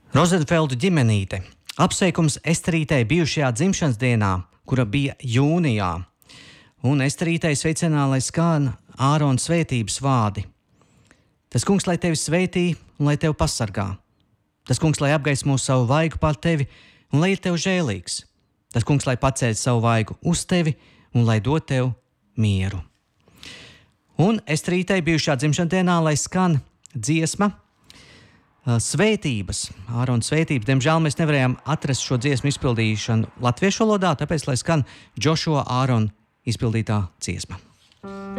Rozenfeldu ģimenīte. Apsveikums Esterītei bijušajā dzimšanas dienā, kura bija jūnijā. Un Esterītei sveicinā, lai skan Ārona svētības vārdi. Tas kungs, lai tevi svētī un lai tevi pasargā. Tas kungs, lai apgaismo savu vaigu pār tevi un lai ir tev žēlīgs. Tas kungs, lai paceļ savu vaigu uz tevi un lai dod tev mieru. Un Esterītei bijušā dzimšanas dienā, lai skan dziesma Svētības, Ārona svētības. Diemžēl mēs nevarējām atrast šo dziesmu izpildīšanu latviešu valodā, tāpēc lai skan Džošua Ārona izpildītā dziesma.